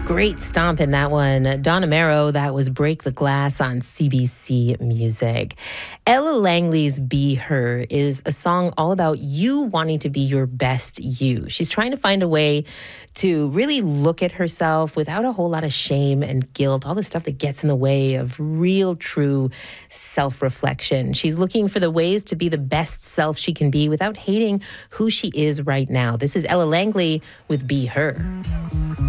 Great stomp in that one. Donna Mero, that was Break the Glass on CBC Music. Ella Langley's Be Her is a song all about you wanting to be your best you. She's trying to find a way to really look at herself without a whole lot of shame and guilt, all the stuff that gets in the way of real, true self-reflection. She's looking for the ways to be the best self she can be without hating who she is right now. This is Ella Langley with Be Her.